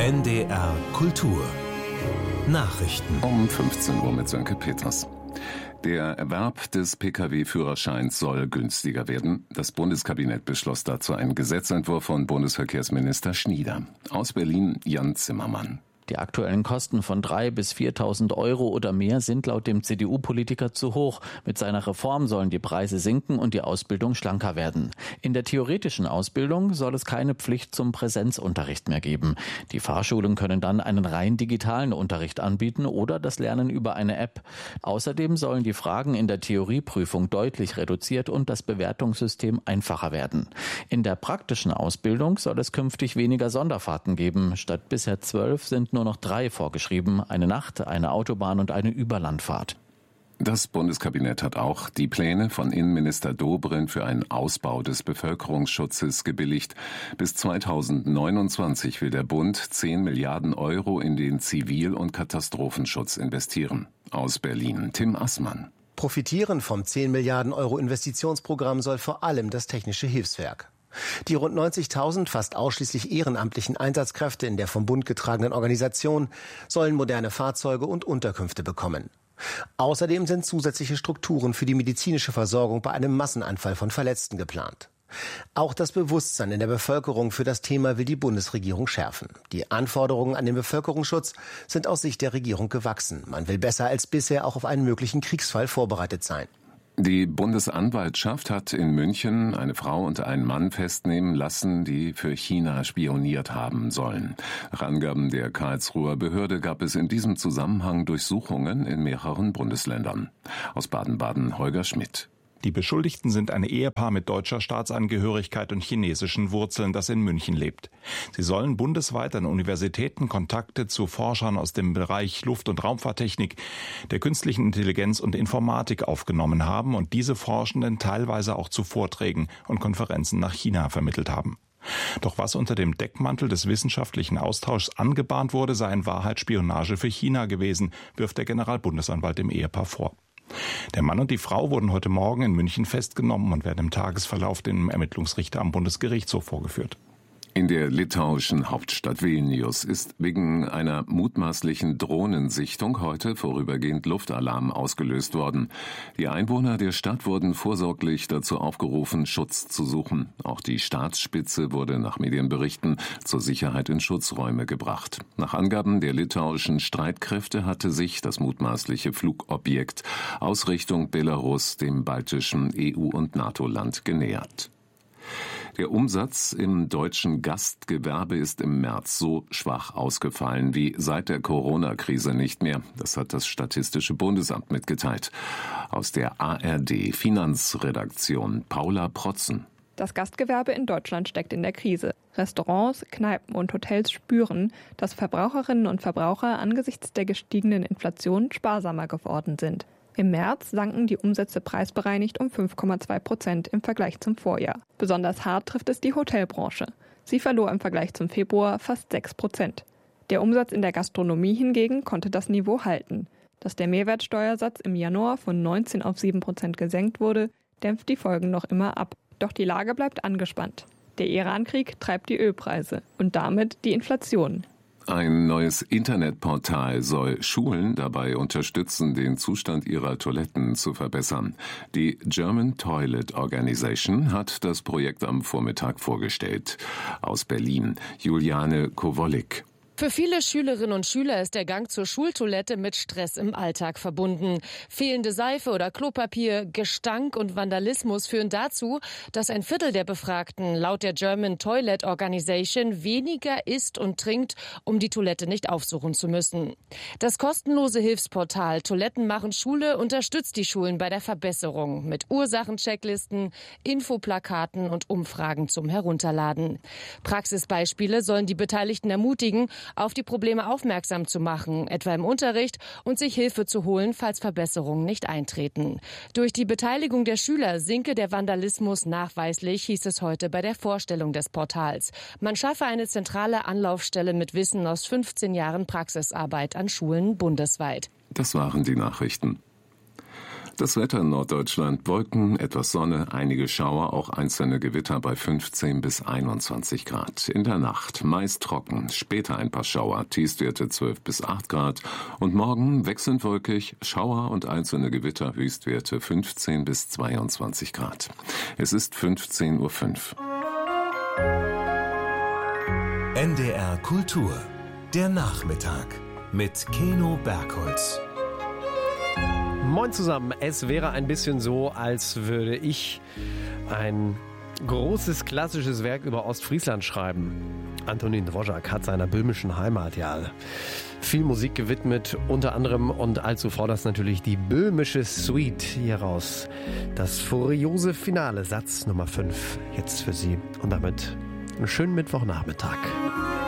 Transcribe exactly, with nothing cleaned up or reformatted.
N D R Kultur Nachrichten um fünfzehn Uhr mit Sönke Peters. Der Erwerb des P K W-Führerscheins soll günstiger werden. Das Bundeskabinett beschloss dazu einen Gesetzentwurf von Bundesverkehrsminister Schnieder. Aus Berlin Jan Zimmermann. Die aktuellen Kosten von dreitausend bis viertausend Euro oder mehr sind laut dem C D U-Politiker zu hoch. Mit seiner Reform sollen die Preise sinken und die Ausbildung schlanker werden. In der theoretischen Ausbildung soll es keine Pflicht zum Präsenzunterricht mehr geben. Die Fahrschulen können dann einen rein digitalen Unterricht anbieten oder das Lernen über eine App. Außerdem sollen die Fragen in der Theorieprüfung deutlich reduziert und das Bewertungssystem einfacher werden. In der praktischen Ausbildung soll es künftig weniger Sonderfahrten geben. Statt bisher zwölf sind nur noch drei vorgeschrieben, eine Nacht, eine Autobahn und eine Überlandfahrt. Das Bundeskabinett hat auch die Pläne von Innenminister Dobrindt für einen Ausbau des Bevölkerungsschutzes gebilligt. Bis zweitausendneunundzwanzig will der Bund zehn Milliarden Euro in den Zivil- und Katastrophenschutz investieren. Aus Berlin Tim Assmann. Profitieren vom zehn Milliarden Euro Investitionsprogramm soll vor allem das Technische Hilfswerk. Die rund neunzigtausend fast ausschließlich ehrenamtlichen Einsatzkräfte in der vom Bund getragenen Organisation sollen moderne Fahrzeuge und Unterkünfte bekommen. Außerdem sind zusätzliche Strukturen für die medizinische Versorgung bei einem Massenanfall von Verletzten geplant. Auch das Bewusstsein in der Bevölkerung für das Thema will die Bundesregierung schärfen. Die Anforderungen an den Bevölkerungsschutz sind aus Sicht der Regierung gewachsen. Man will besser als bisher auch auf einen möglichen Kriegsfall vorbereitet sein. Die Bundesanwaltschaft hat in München eine Frau und einen Mann festnehmen lassen, die für China spioniert haben sollen. Nach Angaben der Karlsruher Behörde gab es in diesem Zusammenhang Durchsuchungen in mehreren Bundesländern. Aus Baden-Baden Holger Schmidt. Die Beschuldigten sind ein Ehepaar mit deutscher Staatsangehörigkeit und chinesischen Wurzeln, das in München lebt. Sie sollen bundesweit an Universitäten Kontakte zu Forschern aus dem Bereich Luft- und Raumfahrttechnik, der künstlichen Intelligenz und Informatik aufgenommen haben und diese Forschenden teilweise auch zu Vorträgen und Konferenzen nach China vermittelt haben. Doch was unter dem Deckmantel des wissenschaftlichen Austauschs angebahnt wurde, sei in Wahrheit Spionage für China gewesen, wirft der Generalbundesanwalt dem Ehepaar vor. Der Mann und die Frau wurden heute Morgen in München festgenommen und werden im Tagesverlauf dem Ermittlungsrichter am Bundesgerichtshof vorgeführt. In der litauischen Hauptstadt Vilnius ist wegen einer mutmaßlichen Drohnensichtung heute vorübergehend Luftalarm ausgelöst worden. Die Einwohner der Stadt wurden vorsorglich dazu aufgerufen, Schutz zu suchen. Auch die Staatsspitze wurde nach Medienberichten zur Sicherheit in Schutzräume gebracht. Nach Angaben der litauischen Streitkräfte hatte sich das mutmaßliche Flugobjekt aus Richtung Belarus, dem baltischen E U- und NATO-Land, genähert. Der Umsatz im deutschen Gastgewerbe ist im März so schwach ausgefallen wie seit der Corona-Krise nicht mehr. Das hat das Statistische Bundesamt mitgeteilt. Aus der A R D-Finanzredaktion Paula Protzen. Das Gastgewerbe in Deutschland steckt in der Krise. Restaurants, Kneipen und Hotels spüren, dass Verbraucherinnen und Verbraucher angesichts der gestiegenen Inflation sparsamer geworden sind. Im März sanken die Umsätze preisbereinigt um fünf Komma zwei Prozent im Vergleich zum Vorjahr. Besonders hart trifft es die Hotelbranche. Sie verlor im Vergleich zum Februar fast sechs Prozent. Der Umsatz in der Gastronomie hingegen konnte das Niveau halten. Dass der Mehrwertsteuersatz im Januar von neunzehn auf sieben Prozent gesenkt wurde, dämpft die Folgen noch immer ab. Doch die Lage bleibt angespannt. Der Irankrieg treibt die Ölpreise und damit die Inflation. Ein neues Internetportal soll Schulen dabei unterstützen, den Zustand ihrer Toiletten zu verbessern. Die German Toilet Organization hat das Projekt am Vormittag vorgestellt. Aus Berlin Juliane Kowolik. Für viele Schülerinnen und Schüler ist der Gang zur Schultoilette mit Stress im Alltag verbunden. Fehlende Seife oder Klopapier, Gestank und Vandalismus führen dazu, dass ein Viertel der Befragten laut der German Toilet Organization weniger isst und trinkt, um die Toilette nicht aufsuchen zu müssen. Das kostenlose Hilfsportal Toiletten machen Schule unterstützt die Schulen bei der Verbesserung mit Ursachenchecklisten, Infoplakaten und Umfragen zum Herunterladen. Praxisbeispiele sollen die Beteiligten ermutigen, auf die Probleme aufmerksam zu machen, etwa im Unterricht, und sich Hilfe zu holen, falls Verbesserungen nicht eintreten. Durch die Beteiligung der Schüler sinke der Vandalismus nachweislich, hieß es heute bei der Vorstellung des Portals. Man schaffe eine zentrale Anlaufstelle mit Wissen aus fünfzehn Jahren Praxisarbeit an Schulen bundesweit. Das waren die Nachrichten. Das Wetter in Norddeutschland: Wolken, etwas Sonne, einige Schauer, auch einzelne Gewitter bei fünfzehn bis einundzwanzig Grad. In der Nacht meist trocken, später ein paar Schauer, Tiefstwerte zwölf bis acht Grad. Und morgen wechselnd wolkig, Schauer und einzelne Gewitter, Höchstwerte fünfzehn bis zweiundzwanzig Grad. Es ist fünfzehn Uhr fünf. N D R Kultur, der Nachmittag mit Keno Bergholz. Moin zusammen, es wäre ein bisschen so, als würde ich ein großes klassisches Werk über Ostfriesland schreiben. Antonín Dvořák hat seiner böhmischen Heimat ja viel Musik gewidmet, unter anderem und allzu vorderst natürlich die böhmische Suite. Hieraus das furiose Finale, Satz Nummer fünf, jetzt für Sie. Und damit einen schönen Mittwochnachmittag.